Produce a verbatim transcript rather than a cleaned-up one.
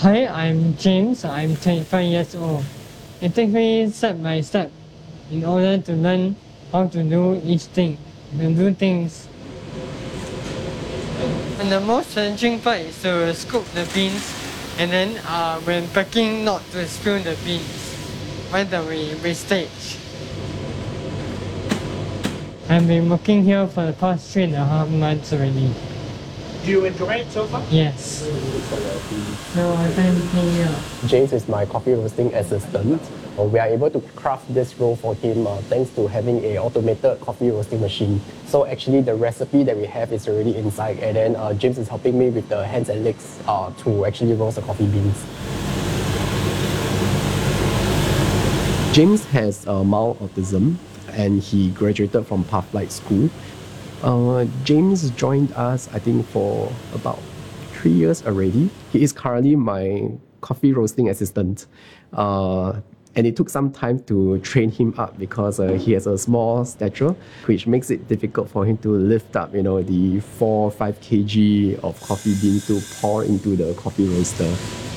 Hi, I'm James. I'm twenty-five years old. It takes me step by step in order to learn how to do each thing, to do things. And the most challenging part is to scoop the beans and then uh, when packing not to spill the beans when there will wastage. I've been working here for the past three and a half months already. Do you enjoy it so far? Yes. No, I thank here. James is my coffee roasting assistant. Uh, we are able to craft this role for him uh, thanks to having a automated coffee roasting machine. So actually the recipe that we have is already inside, and then uh, James is helping me with the hands and legs uh, to actually roast the coffee beans. James has uh, mild autism and he graduated from Pathlight School. Uh, James joined us, I think, for about three years already. He is currently my coffee roasting assistant. Uh, and it took some time to train him up because uh, he has a small stature, which makes it difficult for him to lift up, you know, the four, five kilograms of coffee bean to pour into the coffee roaster.